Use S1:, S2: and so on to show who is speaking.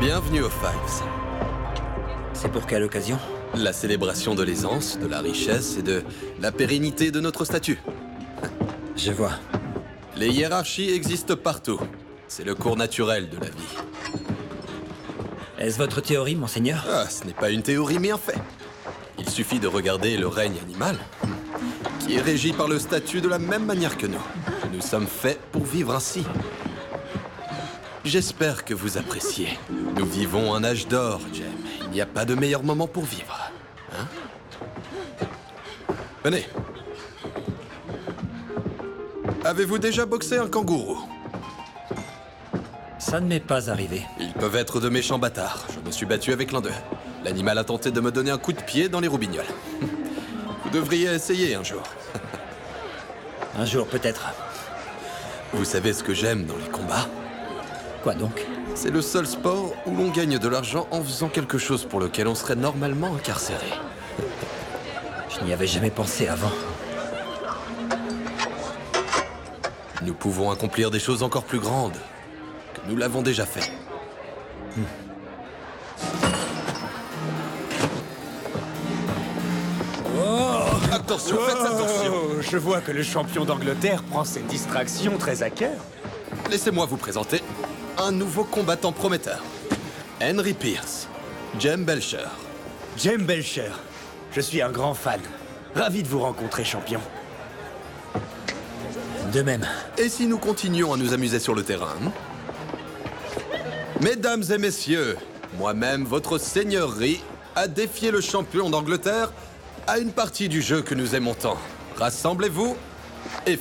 S1: Bienvenue aux Fives.
S2: C'est pour quelle occasion?
S1: La célébration de l'aisance, de la richesse et de la pérennité de notre statut.
S2: Je vois.
S1: Les hiérarchies existent partout. C'est le cours naturel de la vie.
S2: Est-ce votre théorie, monseigneur?
S1: Ah, ce n'est pas une théorie, mais un fait. Il suffit de regarder le règne animal, qui est régi par le statut de la même manière que nous. Nous sommes faits pour vivre ainsi. J'espère que vous appréciez. Nous vivons un âge d'or, Jem. Il n'y a pas de meilleur moment pour vivre. Hein? Venez. Avez-vous déjà boxé un kangourou?
S2: Ça ne m'est pas arrivé.
S1: Ils peuvent être de méchants bâtards. Je me suis battu avec l'un d'eux. L'animal a tenté de me donner un coup de pied dans les roubignoles. Vous devriez essayer un jour.
S2: Un jour, peut-être.
S1: Vous savez ce que j'aime dans les combats?
S2: Quoi donc?
S1: C'est le seul sport où l'on gagne de l'argent en faisant quelque chose pour lequel on serait normalement incarcéré.
S2: Je n'y avais jamais pensé avant.
S1: Nous pouvons accomplir des choses encore plus grandes. Que nous l'avons déjà fait. Attention, faites attention.
S3: Oh, je vois que le champion d'Angleterre prend cette distraction très à cœur.
S1: Laissez-moi vous présenter un nouveau combattant prometteur. Henry Pierce, Jem Belcher.
S3: Jem Belcher, je suis un grand fan. Ravi de vous rencontrer, champion.
S2: De même.
S1: Et si nous continuons à nous amuser sur le terrain? Mesdames et messieurs, moi-même, votre seigneurie, a défié le champion d'Angleterre à une partie du jeu que nous aimons tant. Rassemblez-vous